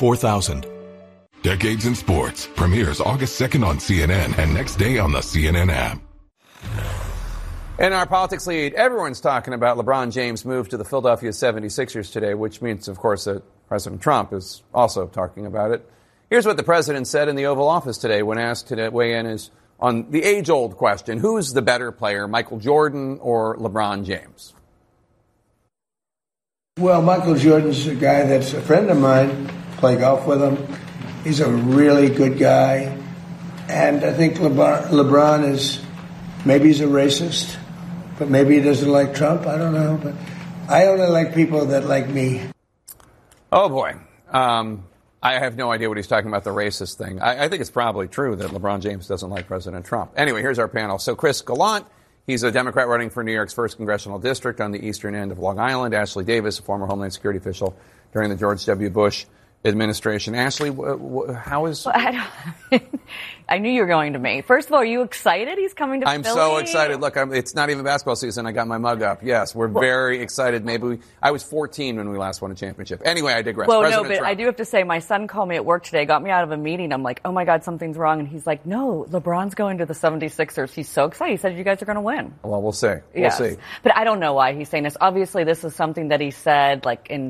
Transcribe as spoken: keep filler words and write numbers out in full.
four thousand. Decades in Sports premieres August second on C N N and next day on the C N N app. In our politics lead, everyone's talking about LeBron James' move to the Philadelphia seventy-sixers today, which means, of course, that President Trump is also talking about it. Here's what the president said in the Oval Office today when asked to weigh in is on the age-old question, who's the better player, Michael Jordan or LeBron James? Well, Michael Jordan's a guy that's a friend of mine. Play golf with him. He's a really good guy. And I think LeBron, LeBron is, maybe he's a racist, but maybe he doesn't like Trump. I don't know. But I only like people that like me. Oh, boy. Um, I have no idea what he's talking about, the racist thing. I, I think it's probably true that LeBron James doesn't like President Trump. Anyway, here's our panel. So Chris Gallant, he's a Democrat running for New York's first congressional district on the eastern end of Long Island. Ashley Davis, a former Homeland Security official during the George W. Bush administration. Ashley, w- w- how is... Well, I, don't, I knew you were going to me. First of all, are you excited he's coming to I'm Philly? so excited. Look, I'm, it's not even basketball season. I got my mug up. Yes, we're well, very excited. Maybe we, I was fourteen when we last won a championship. Anyway, I digress. Well, President no, but Trump. I do have to say, my son called me at work today, got me out of a meeting. I'm like, oh, my God, something's wrong. And he's like, no, LeBron's going to the seventy-sixers. He's so excited. He said you guys are going to win. Well, we'll see. We'll yes. see. But I don't know why he's saying this. Obviously, this is something that he said, like, in